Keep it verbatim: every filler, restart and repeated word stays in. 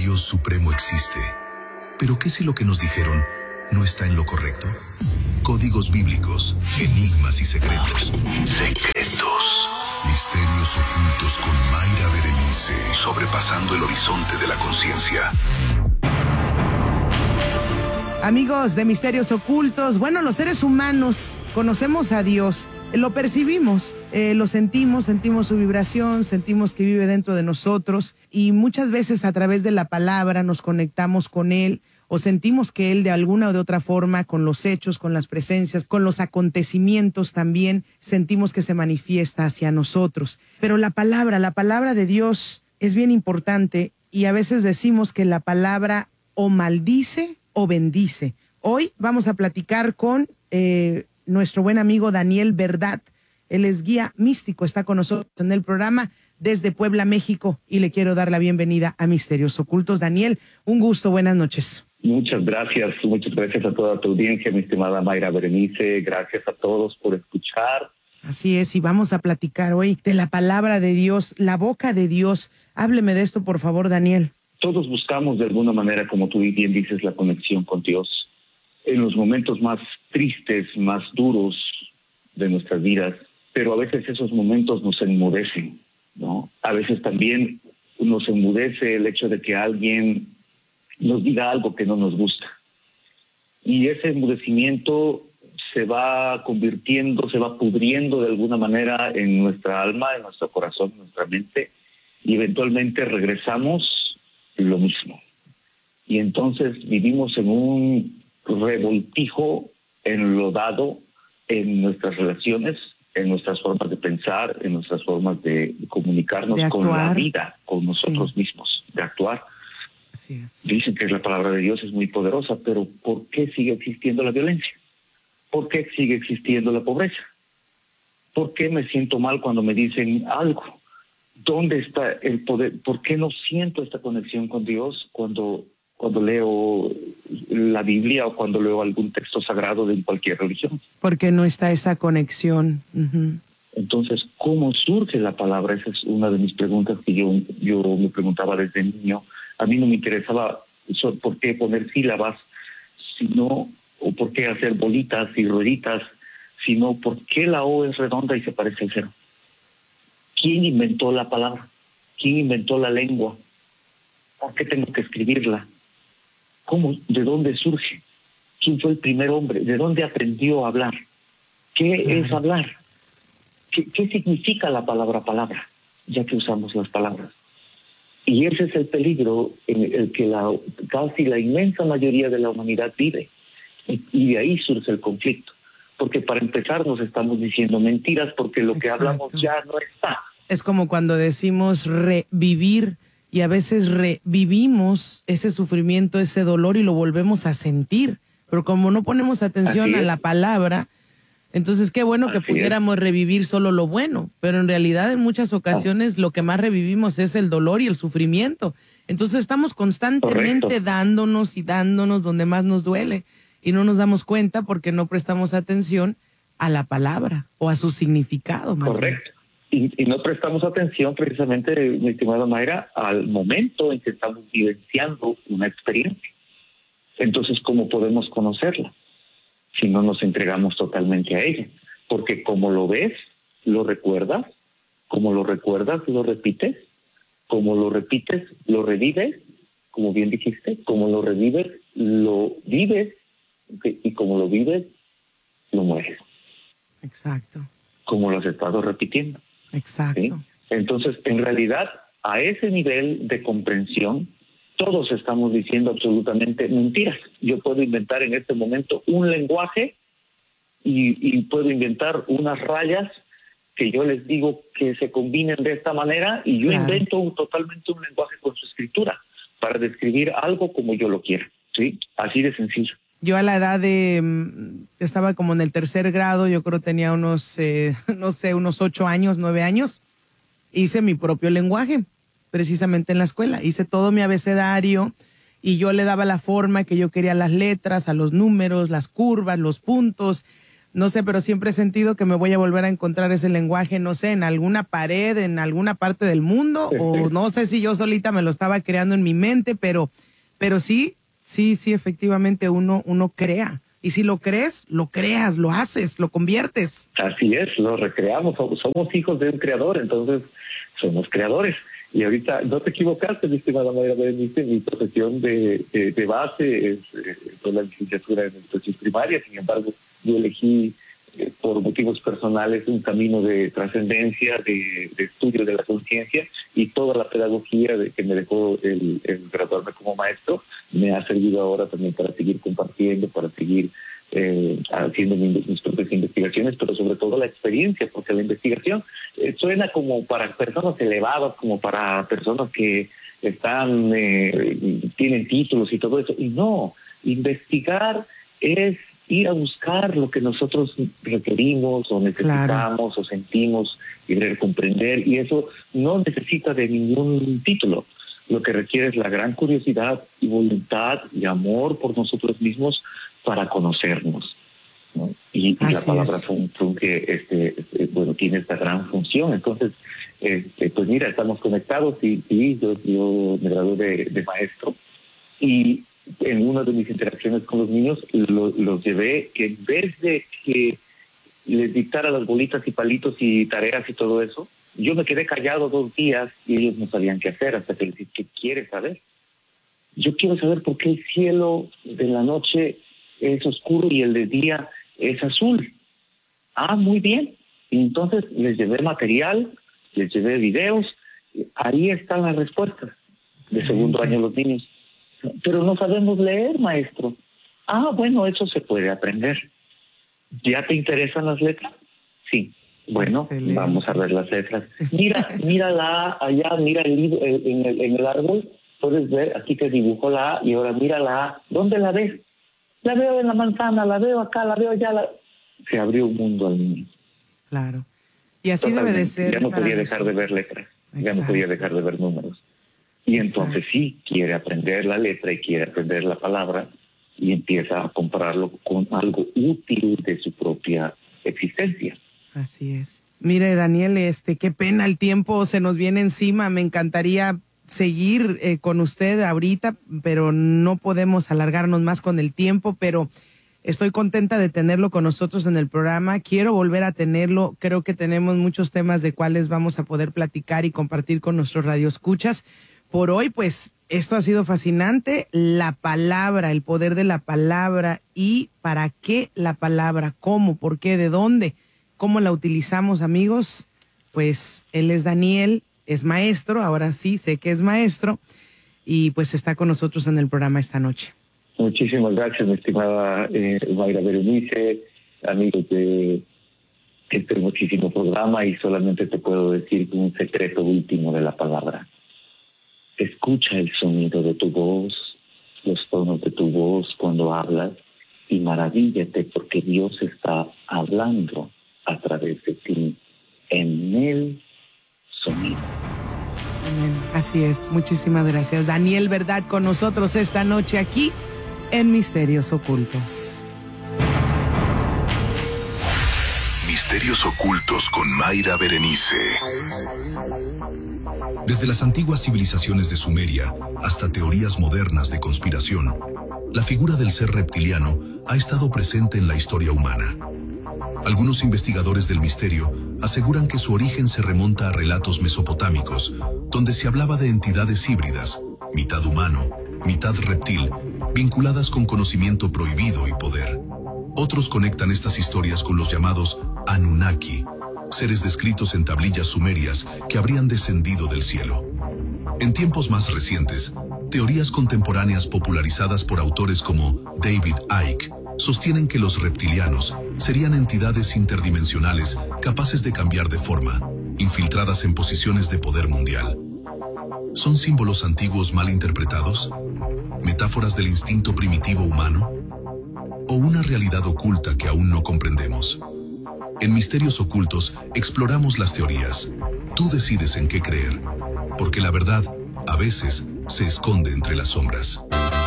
Dios supremo existe. Pero ¿qué si lo que nos dijeron no está en lo correcto? Códigos bíblicos, enigmas y secretos. Secretos. Misterios ocultos con Mayra Berenice. Sobrepasando el horizonte de la conciencia. Amigos de Misterios Ocultos, bueno, los seres humanos conocemos a Dios, lo percibimos, eh, lo sentimos, sentimos su vibración, sentimos que vive dentro de nosotros y muchas veces a través de la palabra nos conectamos con Él o sentimos que Él de alguna o de otra forma, con los hechos, con las presencias, con los acontecimientos también, sentimos que se manifiesta hacia nosotros. Pero la palabra, la palabra de Dios es bien importante y a veces decimos que la palabra o maldice o bendice. Hoy vamos a platicar con eh, nuestro buen amigo Daniel Verdad. Él es guía místico, está con nosotros en el programa desde Puebla, México, y le quiero dar la bienvenida a Misterios Ocultos. Daniel, un gusto, buenas noches. Muchas gracias, muchas gracias a toda tu audiencia, mi estimada Mayra Berenice, gracias a todos por escuchar. Así es, y vamos a platicar hoy de la palabra de Dios, la boca de Dios. Hábleme de esto, por favor, Daniel. Todos buscamos de alguna manera, como tú bien dices, la conexión con Dios. En los momentos más tristes, más duros de nuestras vidas, pero a veces esos momentos nos enmudecen, ¿no? A veces también nos enmudece el hecho de que alguien nos diga algo que no nos gusta. Y ese enmudecimiento se va convirtiendo, se va pudriendo de alguna manera en nuestra alma, en nuestro corazón, en nuestra mente, y eventualmente regresamos lo mismo. Y entonces vivimos en un revoltijo enlodado en nuestras relaciones, en nuestras formas de pensar, en nuestras formas de comunicarnos de con la vida, con nosotros sí. mismos, de actuar. Así es. Dicen que la palabra de Dios es muy poderosa, pero ¿por qué sigue existiendo la violencia? ¿Por qué sigue existiendo la pobreza? ¿Por qué me siento mal cuando me dicen algo? ¿Dónde está el poder? ¿Por qué no siento esta conexión con Dios cuando, cuando leo la Biblia o cuando leo algún texto sagrado de cualquier religión? Porque no está esa conexión. Uh-huh. Entonces, ¿cómo surge la palabra? Esa es una de mis preguntas que yo, yo me preguntaba desde niño. A mí no me interesaba por qué poner sílabas, sino, o por qué hacer bolitas y rueditas, sino por qué la O es redonda y se parece al cero. ¿Quién inventó la palabra? ¿Quién inventó la lengua? ¿Por qué tengo que escribirla? ¿Cómo? ¿De dónde surge? ¿Quién fue el primer hombre? ¿De dónde aprendió a hablar? ¿Qué Claro. es hablar? ¿Qué, ¿Qué significa la palabra palabra? Ya que usamos las palabras. Y ese es el peligro en el que la, casi la inmensa mayoría de la humanidad vive. Y, y de ahí surge el conflicto. Porque para empezar nos estamos diciendo mentiras porque lo que Exacto. hablamos ya no está. Es como cuando decimos revivir y a veces revivimos ese sufrimiento, ese dolor y lo volvemos a sentir. Pero como no ponemos atención a la palabra, entonces qué bueno que Así pudiéramos es. revivir solo lo bueno. Pero en realidad en muchas ocasiones lo que más revivimos es el dolor y el sufrimiento. Entonces estamos constantemente Correcto. dándonos y dándonos donde más nos duele. Y no nos damos cuenta porque no prestamos atención a la palabra o a su significado. Más Correcto. Y, y no prestamos atención precisamente, mi estimada Mayra, al momento en que estamos vivenciando una experiencia. Entonces, ¿cómo podemos conocerla si no nos entregamos totalmente a ella? Porque como lo ves, lo recuerdas, como lo recuerdas, lo repites, como lo repites, lo revives, como bien dijiste, como lo revives, lo vives, y como lo vives, lo mueres. Exacto. Como lo has estado repitiendo. Exacto. ¿Sí? Entonces, en realidad, a ese nivel de comprensión, todos estamos diciendo absolutamente mentiras. Yo puedo inventar en este momento un lenguaje y, y puedo inventar unas rayas que yo les digo que se combinen de esta manera y yo Claro. invento un, totalmente un lenguaje con su escritura para describir algo como yo lo quiero. ¿Sí? Así de sencillo. Yo a la edad de, estaba como en el tercer grado, yo creo tenía unos, eh, no sé, unos ocho años, nueve años, hice mi propio lenguaje, precisamente en la escuela. Hice todo mi abecedario y yo le daba la forma que yo quería a las letras, a los números, las curvas, los puntos. no sé, pero siempre he sentido que me voy a volver a encontrar ese lenguaje, no sé, en alguna pared, en alguna parte del mundo, o no sé si yo solita me lo estaba creando en mi mente, pero, pero sí, sí, sí, efectivamente uno, uno crea. Y si lo crees, lo creas, lo haces, lo conviertes. Así es, lo recreamos, somos hijos de un creador, entonces somos creadores. Y ahorita no te equivocaste, mi estimada Mayra Berenice, mi profesión de, de, de base es eh, la licenciatura en educación primaria. Sin embargo, yo elegí eh, por motivos personales un camino de trascendencia, de, de estudio de la conciencia, y toda la pedagogía de, que me dejó el, el graduarme como maestro me ha servido ahora también para seguir compartiendo, para seguir Eh, haciendo mis, mis propias investigaciones, pero sobre todo la experiencia, porque la investigación eh, suena como para personas elevadas, como para personas que están eh, tienen títulos y todo eso, y no, investigar es ir a buscar lo que nosotros requerimos o necesitamos, claro, o sentimos, querer comprender, y eso no necesita de ningún título. Lo que requiere es la gran curiosidad y voluntad y amor por nosotros mismos para conocernos, ¿no? Y, y la palabra funge, este, este, bueno, tiene esta gran función. Entonces, este, pues mira, estamos conectados y, y yo, yo me gradué de, de maestro, y en una de mis interacciones con los niños lo, los llevé que en vez de que les dictara las bolitas y palitos y tareas y todo eso, yo me quedé callado dos días y ellos no sabían qué hacer, hasta que les dije, ¿qué quieres saber? Yo quiero saber por qué el cielo de la noche es oscuro y el de día es azul. Ah, muy bien. Y entonces les llevé material, les llevé videos, ahí están las respuestas. De segundo año los niños. Pero no sabemos leer, maestro. Ah, bueno, eso se puede aprender. ¿Ya te interesan las letras? Sí. Bueno, excelente. Vamos a ver las letras. Mira, mira la A allá, mira el libro en el, en el árbol. Puedes ver, aquí te dibujo la A y ahora mira la A. ¿Dónde la ves? La veo en la manzana, la veo acá, la veo allá. La... Se abrió un mundo al niño. Claro. Y así Totalmente. Debe de ser. Ya no podía dejar de ver letras. Exacto. Ya no podía dejar de ver números. Y entonces Exacto. sí, quiere aprender la letra y quiere aprender la palabra y empieza a compararlo con algo útil de su propia existencia. Así es. Mire, Daniel, este, qué pena, el tiempo se nos viene encima. Me encantaría seguir eh, con usted ahorita, pero no podemos alargarnos más con el tiempo, pero estoy contenta de tenerlo con nosotros en el programa. Quiero volver a tenerlo. Creo que tenemos muchos temas de cuales vamos a poder platicar y compartir con nuestros radioescuchas. Por hoy, pues, esto ha sido fascinante. La palabra, el poder de la palabra y para qué la palabra, cómo, por qué, de dónde, cómo la utilizamos, amigos. Pues él es Daniel, es maestro, ahora sí sé que es maestro, y pues está con nosotros en el programa esta noche. Muchísimas gracias, mi estimada eh, Mayra Berenice, amigos de este muchísimo programa, y solamente te puedo decir un secreto último de la palabra. Escucha el sonido de tu voz, los tonos de tu voz cuando hablas, y maravíllate porque Dios está hablando a través de ti en el sonido. Amén. Así es, muchísimas gracias. Daniel Verdad con nosotros esta noche aquí en Misterios Ocultos. Misterios Ocultos con Mayra Berenice. Desde las antiguas civilizaciones de Sumeria hasta teorías modernas de conspiración, la figura del ser reptiliano ha estado presente en la historia humana. Algunos investigadores del misterio aseguran que su origen se remonta a relatos mesopotámicos, donde se hablaba de entidades híbridas, mitad humano, mitad reptil, vinculadas con conocimiento prohibido y poder. Otros conectan estas historias con los llamados Anunnaki, seres descritos en tablillas sumerias que habrían descendido del cielo. En tiempos más recientes, teorías contemporáneas popularizadas por autores como David Icke sostienen que los reptilianos serían entidades interdimensionales capaces de cambiar de forma, infiltradas en posiciones de poder mundial. ¿Son símbolos antiguos mal interpretados? ¿Metáforas del instinto primitivo humano? ¿O una realidad oculta que aún no comprendemos? En Misterios Ocultos exploramos las teorías. Tú decides en qué creer, porque la verdad, a veces, se esconde entre las sombras.